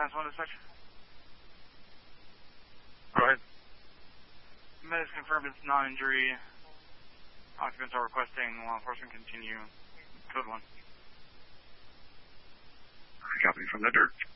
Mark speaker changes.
Speaker 1: Last one dispatch.
Speaker 2: Go ahead.
Speaker 1: Med is confirmed it's non-injury. Occupants are requesting law enforcement continue. Code 1.
Speaker 2: Copy from the dirt.